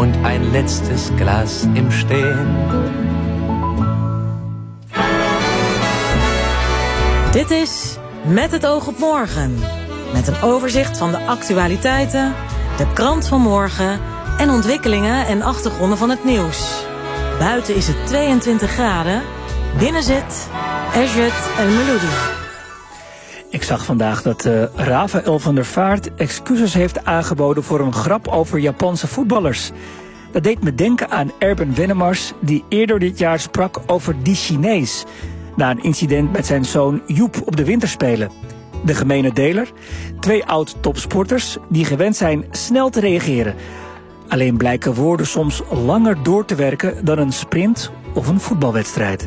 und ein letztes Glas im Stehen. Dit is Met het oog op morgen. Met een overzicht van de actualiteiten, de krant van morgen en ontwikkelingen en achtergronden van het nieuws. Buiten is het 22 graden, binnen zit Esjet El Meloudi. Ik zag vandaag dat Rafael van der Vaart excuses heeft aangeboden voor een grap over Japanse voetballers. Dat deed me denken aan Erben Wennemars, die eerder dit jaar sprak over die Chinees, na een incident met zijn zoon Joep op de winterspelen. De gemene deler? 2 oud-topsporters die gewend zijn snel te reageren. Alleen blijken woorden soms langer door te werken dan een sprint of een voetbalwedstrijd.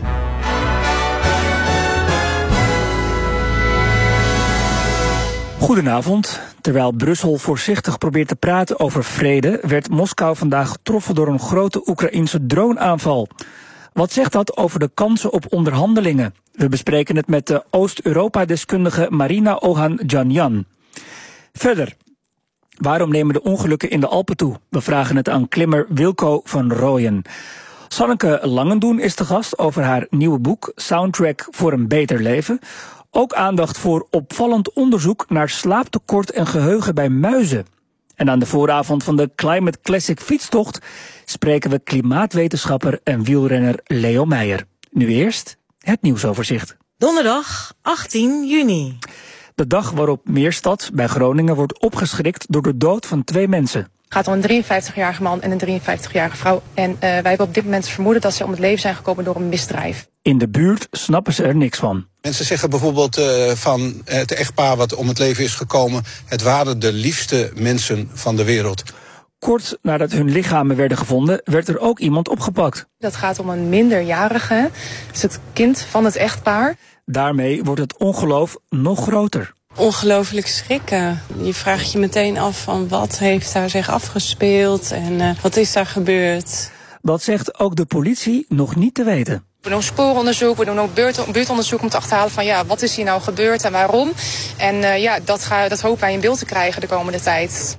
Goedenavond. Terwijl Brussel voorzichtig probeert te praten over vrede, werd Moskou vandaag getroffen door een grote Oekraïense droneaanval. Wat zegt dat over de kansen op onderhandelingen? We bespreken het met de Oost-Europa-deskundige Marina Ohan-Janjan. Verder, waarom nemen de ongelukken in de Alpen toe? We vragen het aan klimmer Wilco van Rooyen. Sanneke Langendoen is te gast over haar nieuwe boek Soundtrack voor een beter leven. Ook aandacht voor opvallend onderzoek naar slaaptekort en geheugen bij muizen. En aan de vooravond van de Climate Classic fietstocht spreken we klimaatwetenschapper en wielrenner Leo Meijer. Nu eerst het nieuwsoverzicht. Donderdag 18 juni. De dag waarop Meerstad bij Groningen wordt opgeschrikt door de dood van 2 mensen. Het gaat om een 53-jarige man en een 53-jarige vrouw. En wij hebben op dit moment vermoeden dat ze om het leven zijn gekomen door een misdrijf. In de buurt snappen ze er niks van. Mensen zeggen bijvoorbeeld van het echtpaar wat om het leven is gekomen, het waren de liefste mensen van de wereld. Kort nadat hun lichamen werden gevonden, werd er ook iemand opgepakt. Dat gaat om een minderjarige, dus het kind van het echtpaar. Daarmee wordt het ongeloof nog groter. Ongelooflijk schrikken. Je vraagt je meteen af van wat heeft daar zich afgespeeld en wat is daar gebeurd. Dat zegt ook de politie nog niet te weten. We doen spooronderzoek, we doen ook buurtonderzoek om te achterhalen van wat is hier nou gebeurd en waarom. En dat hopen wij in beeld te krijgen de komende tijd.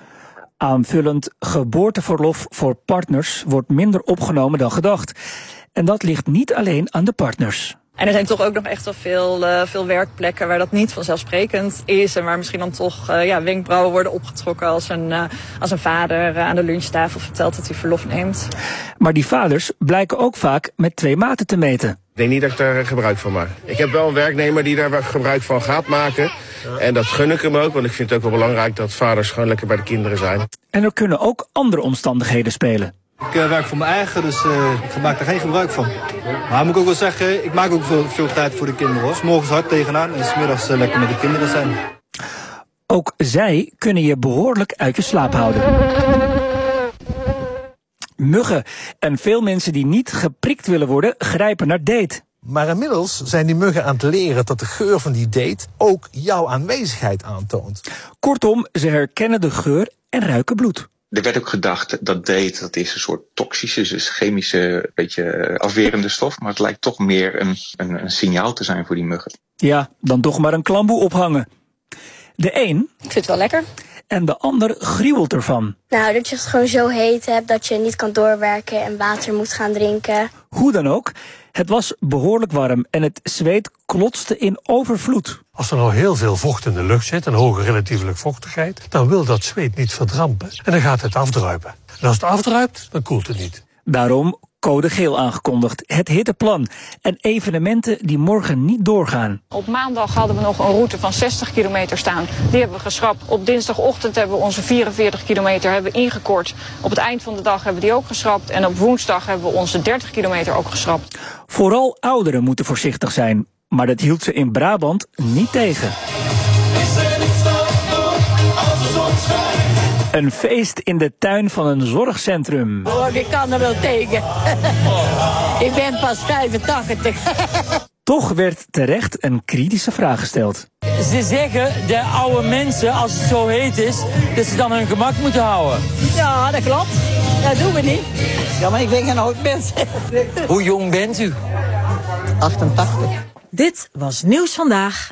Aanvullend geboorteverlof voor partners wordt minder opgenomen dan gedacht. En dat ligt niet alleen aan de partners. En er zijn toch ook nog echt wel veel werkplekken waar dat niet vanzelfsprekend is. En waar misschien dan toch wenkbrauwen worden opgetrokken als een vader aan de lunchtafel vertelt dat hij verlof neemt. Maar die vaders blijken ook vaak met 2 maten te meten. Ik denk niet dat ik daar gebruik van maak. Ik heb wel een werknemer die daar gebruik van gaat maken. En dat gun ik hem ook, want ik vind het ook wel belangrijk dat vaders gewoon lekker bij de kinderen zijn. En er kunnen ook andere omstandigheden spelen. Ik werk voor mijn eigen, dus ik maak er geen gebruik van. Maar moet ik ook wel zeggen, ik maak ook veel tijd voor de kinderen, hoor. 's Morgens hard tegenaan en 's middags lekker met de kinderen zijn. Ook zij kunnen je behoorlijk uit je slaap houden. Muggen en veel mensen die niet geprikt willen worden, grijpen naar date. Maar inmiddels zijn die muggen aan het leren dat de geur van die date ook jouw aanwezigheid aantoont. Kortom, ze herkennen de geur en ruiken bloed. Er werd ook gedacht dat date, dat is een soort toxische, dus chemische, beetje afwerende stof. Maar het lijkt toch meer een signaal te zijn voor die muggen. Ja, dan toch maar een klamboe ophangen. De een... Ik vind het wel lekker. En de ander gruwelt ervan. Nou, dat je het gewoon zo heet hebt dat je niet kan doorwerken en water moet gaan drinken. Hoe dan ook, het was behoorlijk warm en het zweet klotste in overvloed. Als er nou heel veel vocht in de lucht zit, een hoge relatieve luchtvochtigheid, dan wil dat zweet niet verdrampen en dan gaat het afdruipen. En als het afdruipt, dan koelt het niet. Daarom code geel aangekondigd, het hitteplan en evenementen die morgen niet doorgaan. Op maandag hadden we nog een route van 60 kilometer staan. Die hebben we geschrapt. Op dinsdagochtend hebben we onze 44 kilometer hebben ingekort. Op het eind van de dag hebben we die ook geschrapt. En op woensdag hebben we onze 30 kilometer ook geschrapt. Vooral ouderen moeten voorzichtig zijn. Maar dat hield ze in Brabant niet tegen. Een feest in de tuin van een zorgcentrum. Oh, ik kan er wel tegen. Ik ben pas 85. Toch werd terecht een kritische vraag gesteld. Ze zeggen, de oude mensen, als het zo heet is, dat ze dan hun gemak moeten houden. Ja, dat klopt. Dat doen we niet. Ja, maar ik ben geen oud mens. Hoe jong bent u? 88. Dit was Nieuws Vandaag